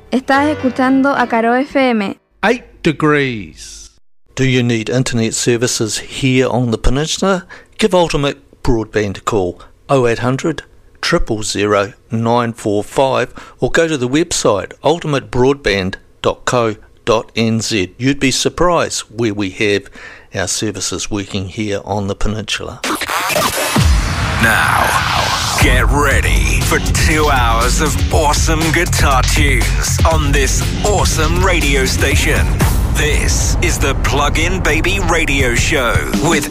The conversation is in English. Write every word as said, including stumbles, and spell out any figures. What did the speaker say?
Estás escuchando a Caro F M. Eight degrees. Do you need internet services here on the peninsula? Give Ultimate Broadband a call oh eight hundred, zero zero zero, nine four five or go to the website ultimate broadband dot co dot n z. You'd be surprised where we have our services working here on the peninsula. Now, get ready for two hours of awesome guitar tunes on this awesome radio station. This is the Plug-in Baby Radio Show with